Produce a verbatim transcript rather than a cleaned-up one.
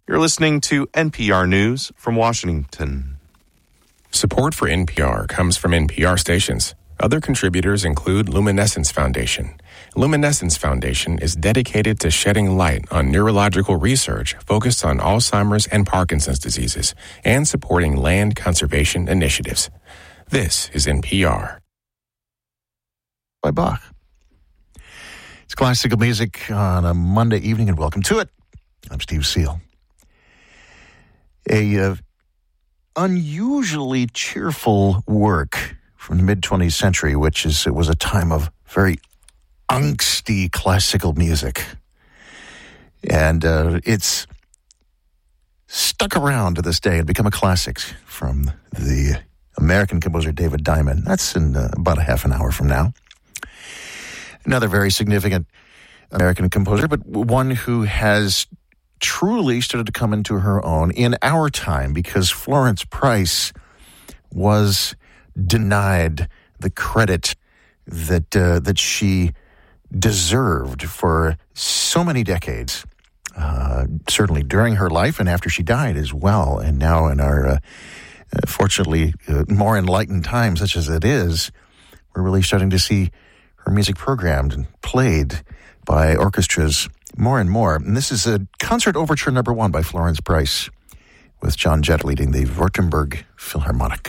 You're listening to N P R News from Washington. Support for N P R comes from N P R stations. Other contributors include Luminescence Foundation. Luminescence Foundation is dedicated to shedding light on neurological research focused on Alzheimer's and Parkinson's diseases and supporting land conservation initiatives. This is N P R. By Bach. It's classical music on a Monday evening, and welcome to it. I'm Steve Seal. A uh, unusually cheerful work from the mid-twentieth century, which is it was a time of very angsty classical music. And uh, it's stuck around to this day and become a classic from the American composer David Diamond. That's in uh, about a half an hour from now. Another very significant American composer, but one who has truly started to come into her own in our time, because Florence Price was denied the credit that uh, that she deserved for so many decades, uh, certainly during her life and after she died as well. And now in our, uh, uh, fortunately, uh, more enlightened time, such as it is, we're really starting to see her music programmed and played by orchestras more and more. And this is a concert overture number one by Florence Price, with John Jett leading the Württemberg Philharmonic.